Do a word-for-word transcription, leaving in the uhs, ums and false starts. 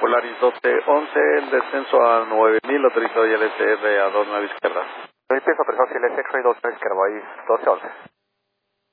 Polaris doce once, el descenso a nueve mil, autorizado y el S R a dos nueve izquierda. Pienso, autorizado, si el X-Ray dos nueve izquierda, ahí doce once.